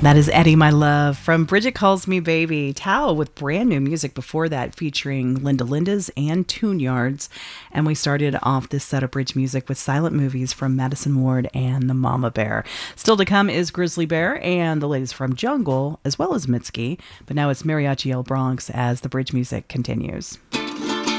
That is Eddie, My Love, from Bridget Calls Me Baby. Tao with brand new music before that featuring Linda Lindas and Tune Yards. And we started off this set of bridge music with Silent Movies from Madison Ward and the Mama Bear. Still to come is Grizzly Bear and the ladies from Jungle, as well as Mitski. But now it's Mariachi El Bronx as the bridge music continues.